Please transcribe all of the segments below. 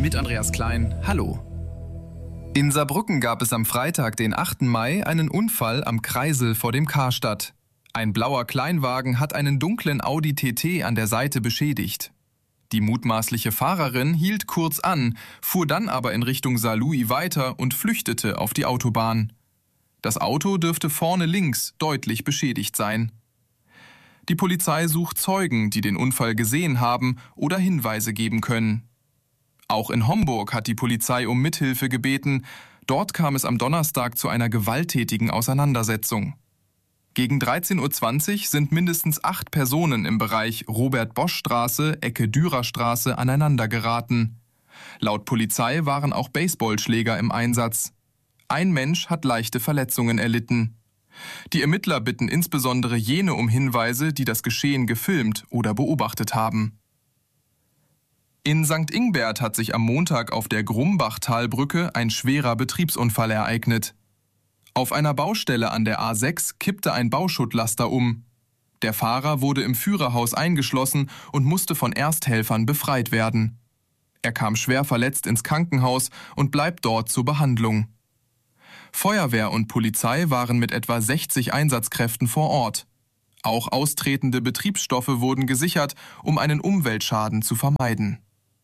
mit Andreas Klein. Hallo. In Saarbrücken gab es am Freitag, den 8. Mai, einen Unfall am Kreisel vor dem Karstadt. Ein blauer Kleinwagen hat einen dunklen Audi TT an der Seite beschädigt. Die mutmaßliche Fahrerin hielt kurz an, fuhr dann aber in Richtung Saarlouis weiter und flüchtete auf die Autobahn. Das Auto dürfte vorne links deutlich beschädigt sein. Die Polizei sucht Zeugen, die den Unfall gesehen haben oder Hinweise geben können. Auch in Homburg hat die Polizei um Mithilfe gebeten. Dort kam es am Donnerstag zu einer gewalttätigen Auseinandersetzung. Gegen 13:20 Uhr sind mindestens 8 Personen im Bereich Robert-Bosch-Straße, Ecke Dürerstraße aneinandergeraten. Laut Polizei waren auch Baseballschläger im Einsatz. Ein Mensch hat leichte Verletzungen erlitten. Die Ermittler bitten insbesondere jene um Hinweise, die das Geschehen gefilmt oder beobachtet haben. In St. Ingbert hat sich am Montag auf der Grumbachtalbrücke ein schwerer Betriebsunfall ereignet. Auf einer Baustelle an der A6 kippte ein Bauschuttlaster um. Der Fahrer wurde im Führerhaus eingeschlossen und musste von Ersthelfern befreit werden. Er kam schwer verletzt ins Krankenhaus und bleibt dort zur Behandlung. Feuerwehr und Polizei waren mit etwa 60 Einsatzkräften vor Ort. Auch austretende Betriebsstoffe wurden gesichert, um einen Umweltschaden zu vermeiden.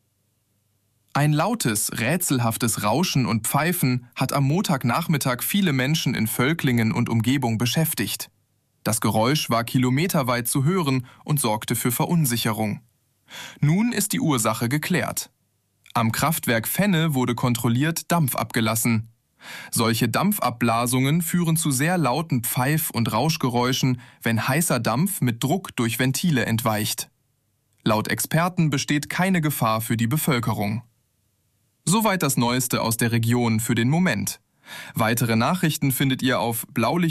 Ein lautes, rätselhaftes Rauschen und Pfeifen hat am Montagnachmittag viele Menschen in Völklingen und Umgebung beschäftigt. Das Geräusch war kilometerweit zu hören und sorgte für Verunsicherung. Nun ist die Ursache geklärt. Am Kraftwerk Fenne wurde kontrolliert Dampf abgelassen. Solche Dampfabblasungen führen zu sehr lauten Pfeif- und Rauschgeräuschen, wenn heißer Dampf mit Druck durch Ventile entweicht. Laut Experten besteht keine Gefahr für die Bevölkerung. Soweit das Neueste aus der Region für den Moment. Weitere Nachrichten findet ihr auf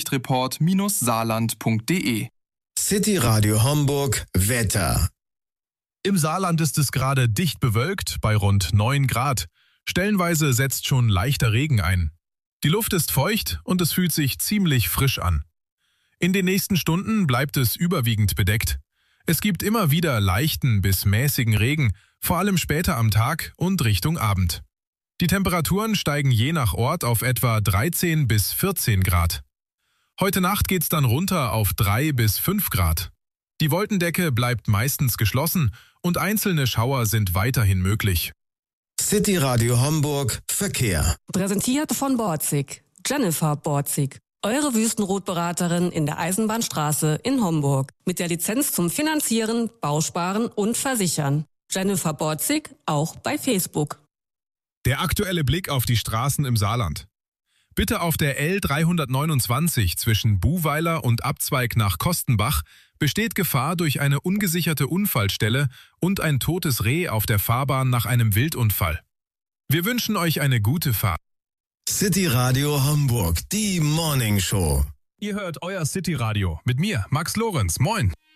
blaulichtreport-saarland.de. City Radio Homburg Wetter. Im Saarland ist es gerade dicht bewölkt bei rund 9 Grad. Stellenweise setzt schon leichter Regen ein. Die Luft ist feucht und es fühlt sich ziemlich frisch an. In den nächsten Stunden bleibt es überwiegend bedeckt. Es gibt immer wieder leichten bis mäßigen Regen, vor allem später am Tag und Richtung Abend. Die Temperaturen steigen je nach Ort auf etwa 13 bis 14 Grad. Heute Nacht geht's dann runter auf 3 bis 5 Grad. Die Wolkendecke bleibt meistens geschlossen und einzelne Schauer sind weiterhin möglich. City Radio Homburg Verkehr. Präsentiert von Borzig. Jennifer Borzig. Eure Wüstenrotberaterin in der Eisenbahnstraße in Homburg. Mit der Lizenz zum Finanzieren, Bausparen und Versichern. Jennifer Borzig auch bei Facebook. Der aktuelle Blick auf die Straßen im Saarland. Bitte auf der L329 zwischen Buhweiler und Abzweig nach Kostenbach besteht Gefahr durch eine ungesicherte Unfallstelle und ein totes Reh auf der Fahrbahn nach einem Wildunfall. Wir wünschen euch eine gute Fahrt. City Radio Homburg, die Morning Show. Ihr hört euer City Radio mit mir, Max Lorenz. Moin.